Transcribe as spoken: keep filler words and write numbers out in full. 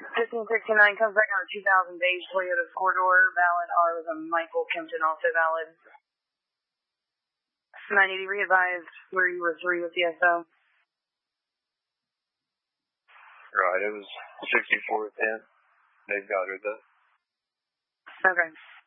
fifteen sixty-nine comes back on a two thousand beige Toyota four-door, valid. R was a Michael Kempton, also valid. nine eighty readvised where you were three with the S O. Right, it was sixty-four ten. They've got her though. Okay.